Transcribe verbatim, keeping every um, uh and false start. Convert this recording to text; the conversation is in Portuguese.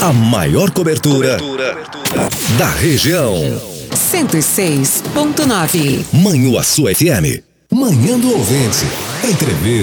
A maior cobertura, cobertura. da região. cento e seis ponto nove. Manhuaçu F M. Manhã do Ouvinte. Entrevista.